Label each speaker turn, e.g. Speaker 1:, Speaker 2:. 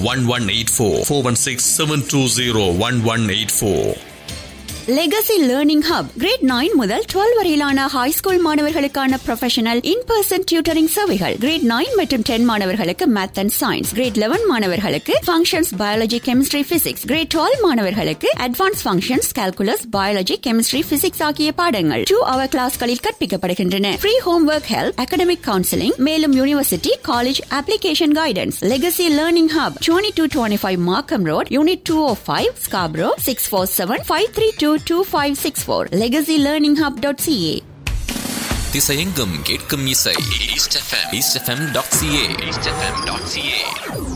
Speaker 1: 416-720-1184 416-720-1184.
Speaker 2: Legacy Learning Hub Grade 9 முதல் 12 வரையிலான high school மாணவர்களுக்கான professional in-person tutoring சேவைகள். Grade 9 மற்றும் 10 மாணவர்களுக்கு Math and Science. Grade 11 மாணவர்களுக்கு Functions, Biology, Chemistry, Physics. Grade 12 மாணவர்களுக்கு Advanced Functions, Calculus, Biology, Chemistry, Physics ஆகிய பாடங்கள் 2-hour கிளாஸ்களில் கற்பிக்கப்படுகின்றன. Free homework help, academic counseling, மேலும் University, College, Application Guidance. Legacy Learning Hub 2225 Markham Road, Unit 205, Scarborough 647-532-2564. LegacyLearningHub.ca.
Speaker 3: திசையெங்கும் கேட்கும் இசை East FM, eastfm.ca.